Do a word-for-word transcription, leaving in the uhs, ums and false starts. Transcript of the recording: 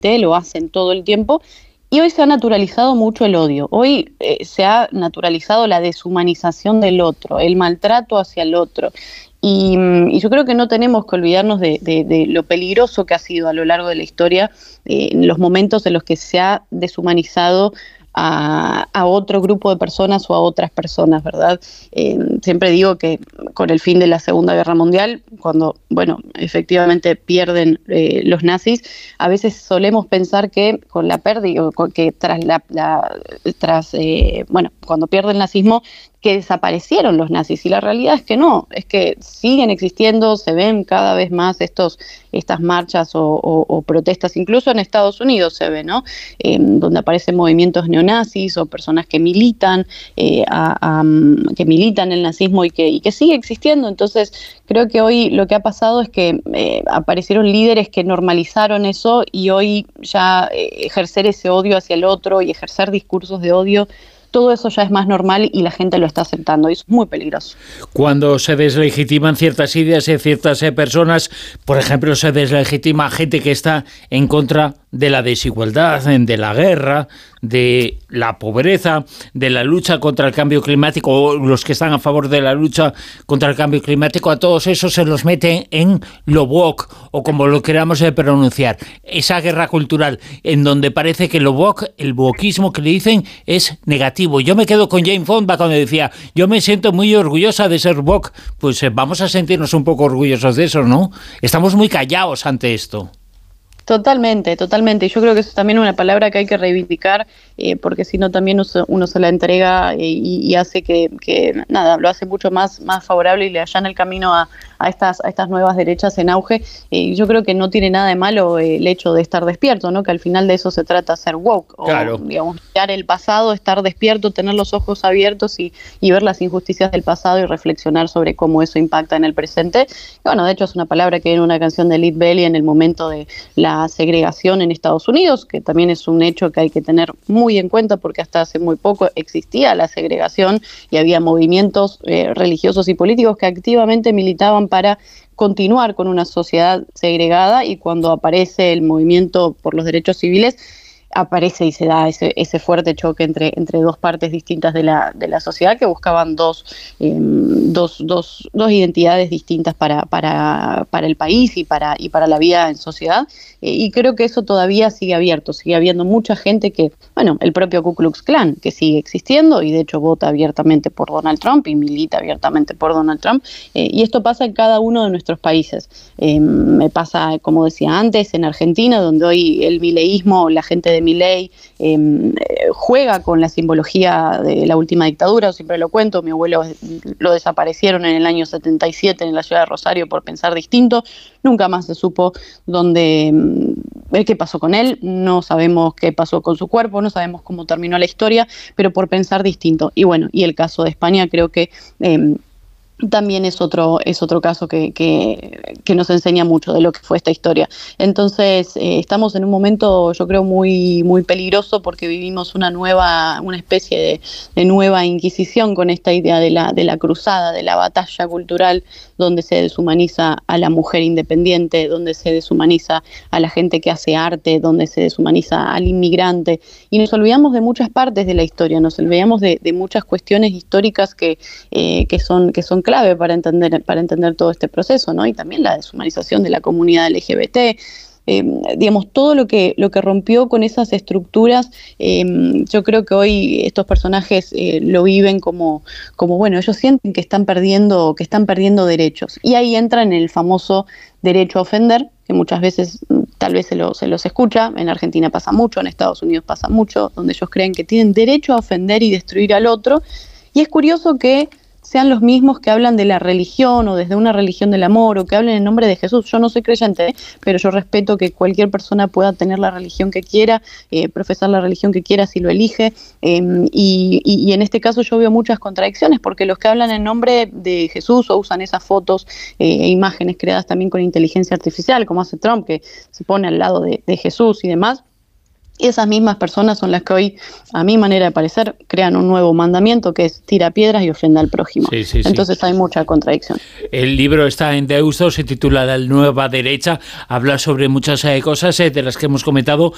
lo hacen todo el tiempo. Y hoy se ha naturalizado mucho el odio, hoy eh, se ha naturalizado la deshumanización del otro, el maltrato hacia el otro. Y, y yo creo que no tenemos que olvidarnos de, de, de lo peligroso que ha sido a lo largo de la historia, eh, en los momentos en los que se ha deshumanizado A, a otro grupo de personas o a otras personas, ¿verdad? Eh, siempre digo que con el fin de la Segunda Guerra Mundial, cuando, bueno, efectivamente pierden eh, los nazis, a veces solemos pensar que con la pérdida, que tras la, la tras, eh, bueno, cuando pierde el nazismo, que desaparecieron los nazis, y la realidad es que no, es que siguen existiendo, se ven cada vez más estos, estas marchas o, o, o protestas, incluso en Estados Unidos se ve, ¿no? Eh, donde aparecen movimientos neonazis o personas que militan, eh, a, a, que militan el nazismo y que, y que sigue existiendo. Entonces creo que hoy lo que ha pasado es que eh, aparecieron líderes que normalizaron eso, y hoy ya eh, ejercer ese odio hacia el otro y ejercer discursos de odio, todo eso ya es más normal y la gente lo está aceptando, y eso es muy peligroso. Cuando se deslegitiman ciertas ideas y ciertas eh, personas, por ejemplo, se deslegitima gente que está en contra de la desigualdad, de la guerra, de la pobreza, de la lucha contra el cambio climático, o los que están a favor de la lucha contra el cambio climático, a todos esos se los meten en lo woke, o como lo queramos eh, pronunciar, esa guerra cultural, en donde parece que lo woke, el wokismo que le dicen, es negativo. Yo me quedo con Jane Fonda cuando decía, yo me siento muy orgullosa de ser woke. Pues eh, vamos a sentirnos un poco orgullosos de eso, ¿no? Estamos muy callados ante esto. Totalmente, totalmente. Y yo creo que eso es también una palabra que hay que reivindicar, eh, porque si no también uno, uno se la entrega eh, y, y hace que, que, nada, lo hace mucho más, más favorable y le allana el camino a, a, estas, a estas nuevas derechas en auge. Y eh, yo creo que no tiene nada de malo eh, el hecho de estar despierto, ¿no? Que al final de eso se trata, ser woke. Claro. O, digamos, mirar el pasado, estar despierto, tener los ojos abiertos y, y ver las injusticias del pasado y reflexionar sobre cómo eso impacta en el presente. Y bueno, de hecho es una palabra que viene en una canción de Lead Belly en el momento de la segregación en Estados Unidos, que también es un hecho que hay que tener muy en cuenta, porque hasta hace muy poco existía la segregación y había movimientos eh, religiosos y políticos que activamente militaban para continuar con una sociedad segregada, y cuando aparece el movimiento por los derechos civiles, aparece y se da ese, ese fuerte choque entre, entre dos partes distintas de la, de la sociedad que buscaban dos, eh, dos, dos, dos identidades distintas para, para, para el país y para, y para la vida en sociedad. Eh, y creo que eso todavía sigue abierto, sigue habiendo mucha gente que, bueno, el propio Ku Klux Klan, que sigue existiendo y de hecho vota abiertamente por Donald Trump y milita abiertamente por Donald Trump. Eh, y esto pasa en cada uno de nuestros países. Eh, me pasa, como decía antes, en Argentina, donde hoy el mileísmo, la gente de Milei eh, juega con la simbología de la última dictadura. Siempre lo cuento, mi abuelo lo desaparecieron en el año setenta y siete en la ciudad de Rosario por pensar distinto, nunca más se supo dónde, qué pasó con él, no sabemos qué pasó con su cuerpo, no sabemos cómo terminó la historia, pero por pensar distinto. Y bueno, y el caso de España creo que eh, también es otro, es otro caso que, que, que nos enseña mucho de lo que fue esta historia. Entonces, eh, estamos en un momento, yo creo, muy, muy peligroso, porque vivimos una nueva, una especie de, de nueva Inquisición con esta idea de la, de la cruzada, de la batalla cultural, donde se deshumaniza a la mujer independiente, donde se deshumaniza a la gente que hace arte, donde se deshumaniza al inmigrante, y nos olvidamos de muchas partes de la historia, nos olvidamos de, de muchas cuestiones históricas que, eh, que son, que son clave para entender, para entender todo este proceso, ¿no? Y también la deshumanización de la comunidad L G B T. Eh, digamos, todo lo que, lo que rompió con esas estructuras, eh, yo creo que hoy estos personajes eh, lo viven como, como, bueno, ellos sienten que están perdiendo, que están perdiendo derechos. Y ahí entran en el famoso derecho a ofender, que muchas veces tal vez se, lo, se los escucha, en Argentina pasa mucho, en Estados Unidos pasa mucho, donde ellos creen que tienen derecho a ofender y destruir al otro. Y es curioso que sean los mismos que hablan de la religión o desde una religión del amor, o que hablen en nombre de Jesús. Yo no soy creyente, ¿eh? Pero yo respeto que cualquier persona pueda tener la religión que quiera, eh, profesar la religión que quiera si lo elige, eh, y, y, y en este caso yo veo muchas contradicciones, porque los que hablan en nombre de Jesús o usan esas fotos eh, e imágenes creadas también con inteligencia artificial, como hace Trump, que se pone al lado de, de Jesús y demás, esas mismas personas son las que hoy, a mi manera de parecer, crean un nuevo mandamiento, que es tira piedras y ofenda al prójimo. Sí, sí, Entonces sí. Hay mucha contradicción. El libro está en Deusto, se titula La Nueva Derecha, habla sobre muchas eh, cosas eh, de las que hemos comentado,